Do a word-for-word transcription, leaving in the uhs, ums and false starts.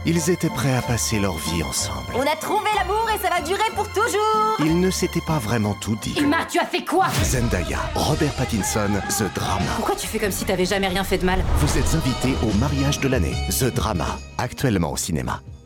Ils étaient prêts à passer leur vie ensemble. On a trouvé l'amour et ça va durer pour toujours. Ils ne s'étaient pas vraiment tout dit. Emma, tu as fait quoi? Zendaya, Robert Pattinson, The Drama. Pourquoi tu fais comme si t'avais jamais rien fait de mal? Vous êtes invités au mariage de l'année, The Drama, actuellement au cinéma.